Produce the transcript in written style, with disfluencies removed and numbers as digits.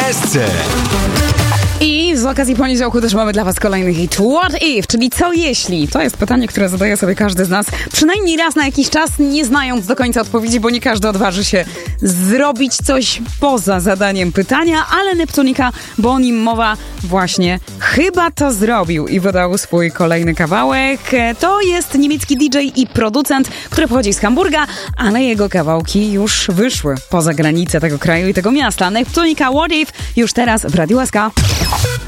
SC. I z okazji poniedziałku też mamy dla was kolejny hit What If, czyli co jeśli? To jest pytanie, które zadaje sobie każdy z nas przynajmniej raz na jakiś czas, nie znając do końca odpowiedzi, bo nie każdy odważy się zrobić coś poza zadaniem pytania, ale Neptunika, bo o nim mowa, właśnie chyba to zrobił i wydał swój kolejny kawałek. To jest niemiecki DJ i producent, który pochodzi z Hamburga, ale jego kawałki już wyszły poza granice tego kraju i tego miasta. Neptunika What If już teraz w Radiu SK.